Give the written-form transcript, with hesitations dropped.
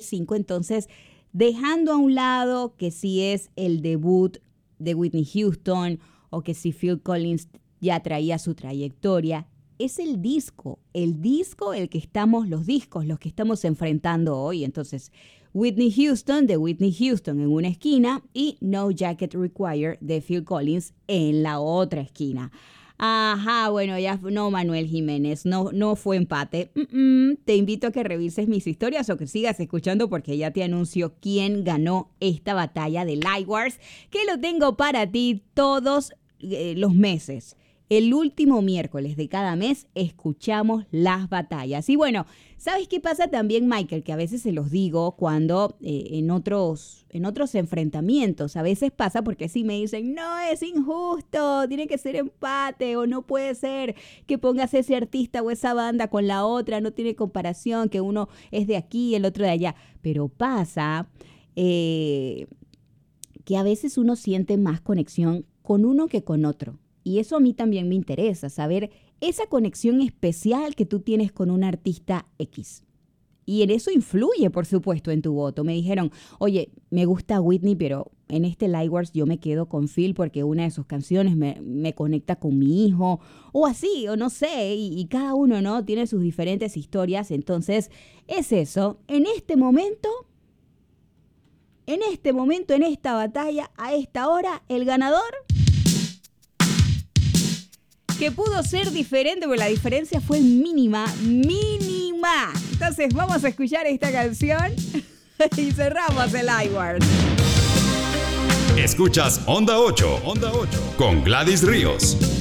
95, entonces dejando a un lado que si es el debut de Whitney Houston o que si Phil Collins ya traía su trayectoria, es el disco el que estamos, los que estamos enfrentando hoy. Entonces, Whitney Houston de Whitney Houston en una esquina y No Jacket Required de Phil Collins en la otra esquina. Ajá, bueno, ya no, Manuel Jiménez, no fue empate. Te invito a que revises mis historias o que sigas escuchando porque ya te anuncio quién ganó esta batalla de Light Wars, que lo tengo para ti todos los meses. El último miércoles de cada mes escuchamos las batallas. Y bueno, ¿sabes qué pasa también, Michael? Que a veces se los digo cuando en otros enfrentamientos, a veces pasa porque si me dicen, no, es injusto, tiene que ser empate o no puede ser que pongas ese artista o esa banda con la otra, no tiene comparación, que uno es de aquí y el otro de allá. Pero pasa que a veces uno siente más conexión con uno que con otro. Y eso a mí también me interesa, saber esa conexión especial que tú tienes con un artista X. Y en eso influye, por supuesto, en tu voto. Me dijeron, oye, me gusta Whitney, pero en este Light Wars yo me quedo con Phil porque una de sus canciones me conecta con mi hijo. O así, o no sé, y cada uno, ¿no? Tiene sus diferentes historias. Entonces, es eso. En este momento, en esta batalla, a esta hora, el ganador, que pudo ser diferente, pero la diferencia fue mínima. Entonces vamos a escuchar esta canción y cerramos el Light Wars. Escuchas Onda 8 con Gladys Ríos.